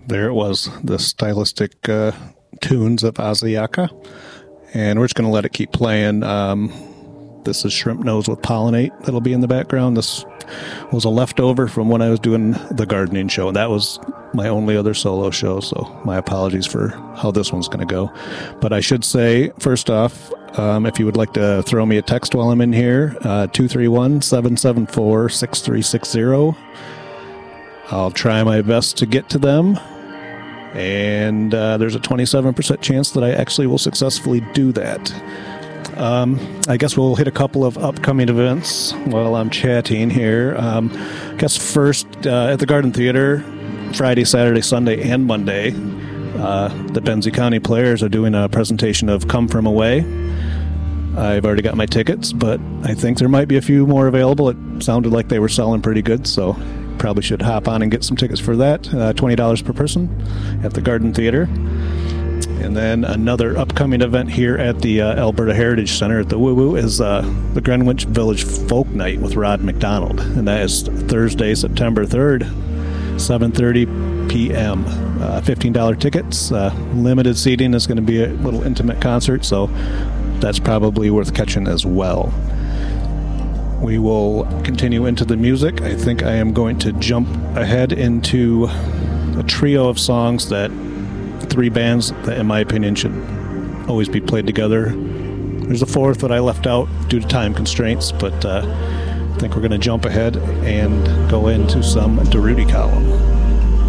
There it was, the stylistic tunes of Asiaka. And we're just going to let it keep playing. This is Shrimp Nose with Pollinate that'll be in the background. This was a leftover from when I was doing the gardening show. That was my only other solo show, so my apologies for how this one's going to go. But I should say, first off, if you would like to throw me a text while I'm in here, 231-774-6360. I'll try my best to get to them. And there's a 27% chance that I actually will successfully do that. I guess we'll hit a couple of upcoming events while I'm chatting here. I guess first, at the Garden Theater, Friday, Saturday, Sunday, and Monday, the Benzie County Players are doing a presentation of Come From Away. I've already got my tickets, but I think there might be a few more available. It sounded like they were selling pretty good, so probably should hop on and get some tickets for that. $20 per person at the Garden Theater. And then another upcoming event here at the Alberta Heritage Center at the Woo Woo is the Greenwich Village Folk Night with Rod McDonald. And that is Thursday, September 3rd, 7:30 p.m. $15 tickets. Limited seating. Is going to be a little intimate concert, so that's probably worth catching as well. We will continue into the music. I think I am going to jump ahead into a trio of songs that three bands that, in my opinion, should always be played together. There's a fourth that I left out due to time constraints, but I think we're going to jump ahead and go into some Durutti Column.